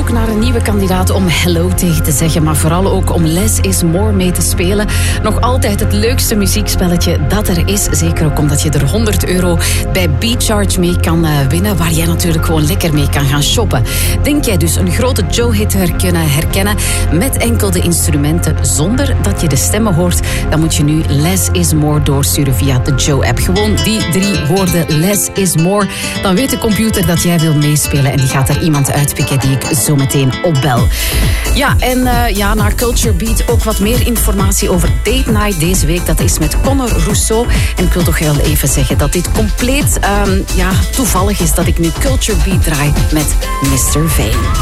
zoek naar een nieuwe kandidaat om hello tegen te zeggen, maar vooral ook om Less is More mee te spelen. Nog altijd het leukste muziekspelletje dat er is. Zeker ook omdat je er €100 bij BeatCharge mee kan winnen, waar jij natuurlijk gewoon lekker mee kan gaan shoppen. Denk jij dus een grote Joe-hit herkennen met enkel de instrumenten zonder dat je de stemmen hoort, dan moet je nu Less is More doorsturen via de Joe-app. Gewoon die 3 woorden, Less is More. Dan weet de computer dat jij wil meespelen en die gaat er iemand uitpikken die ik zo meteen opbel. Ja, en na Culture Beat ook wat meer informatie over Date Night deze week. Dat is met Conor Rousseau. En ik wil toch wel even zeggen dat dit compleet toevallig is dat ik nu Culture Beat draai met Mr. Vane.